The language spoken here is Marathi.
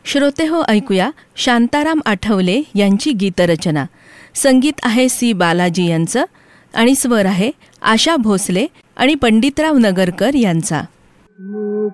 श्रोते हो, ऐकूया शांताराम आठवले यांची गीतरचना. संगीत आहे सी बालाजी यांचं आणि स्वर आहे आशा भोसले आणि पंडितराव नगरकर यांचा.